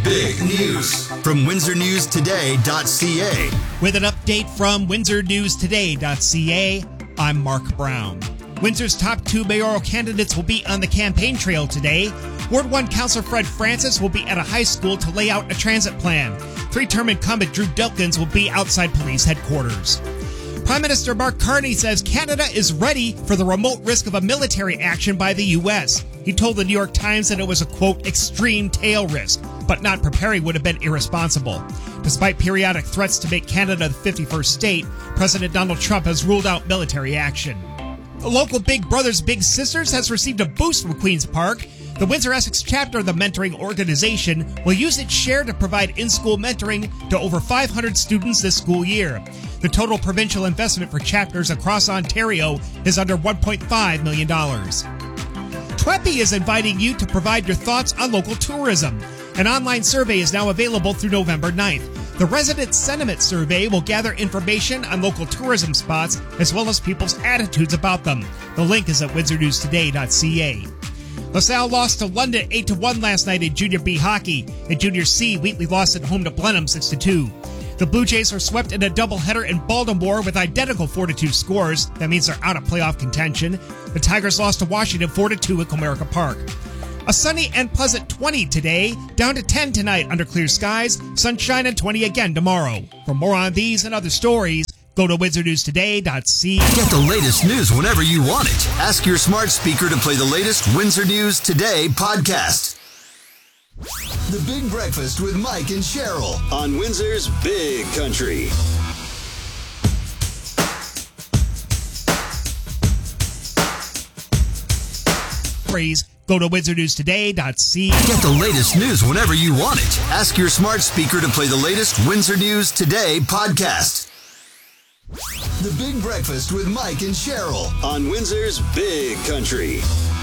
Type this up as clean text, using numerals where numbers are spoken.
big news from WindsorNewsToday.ca. With an update from WindsorNewsToday.ca, I'm Mark Brown. Windsor's top two mayoral candidates will be on the campaign trail today. Ward 1 Councilor Fred Francis will be at a high school to lay out a transit plan. Three-term incumbent Drew Dilkins will be outside police headquarters. Prime Minister Mark Carney says Canada is ready for the remote risk of a military action by the U.S. He told the New York Times that it was a, quote, extreme tail risk, but not preparing would have been irresponsible. Despite periodic threats to make Canada the 51st state, President Donald Trump has ruled out military action. The local Big Brothers Big Sisters has received a boost from Queen's Park. The Windsor-Essex chapter of the mentoring organization will use its share to provide in-school mentoring to over 500 students this school year. The total provincial investment for chapters across Ontario is under $1.5 million. TWEPI is inviting you to provide your thoughts on local tourism. An online survey is now available through November 9th. The Resident Sentiment Survey will gather information on local tourism spots as well as people's attitudes about them. The link is at WindsorNewsToday.ca. LaSalle lost to London 8-1 last night in Junior B hockey. In Junior C, Wheatley lost at home to Blenheim 6-2. The Blue Jays are swept in a doubleheader in Baltimore with identical 4-2 scores. That means they're out of playoff contention. The Tigers lost to Washington 4-2 at Comerica Park. A sunny and pleasant 20 today, down to 10 tonight under clear skies, sunshine and 20 again tomorrow. For more on these and other stories, go to WindsorNewsToday.ca. Get the latest news whenever you want it. Ask your smart speaker to play the latest Windsor News Today podcast. The Big Breakfast with Mike and Cheryl on Windsor's Big Country. Go to WindsorNewsToday.ca. Get the latest news whenever you want it. Ask your smart speaker to play the latest Windsor News Today podcast. The Big Breakfast with Mike and Cheryl on Windsor's Big Country.